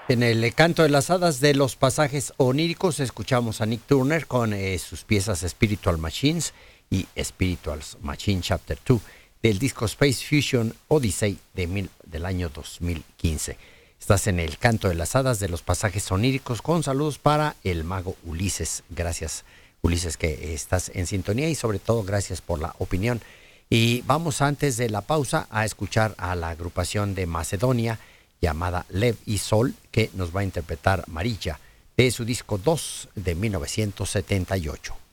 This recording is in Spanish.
En el canto de las hadas de los pasajes oníricos escuchamos a Nick Turner con sus piezas Spiritual Machines y Spiritual Machine Chapter 2 del disco Space Fusion Odyssey del año 2015. Estás en el canto de las hadas de los pasajes oníricos con saludos para el mago Ulises. Gracias, Ulises, que estás en sintonía y sobre todo gracias por la opinión. Y vamos antes de la pausa a escuchar a la agrupación de Macedonia llamada Lev y Sol, que nos va a interpretar Marilla de su disco 2 de 1978.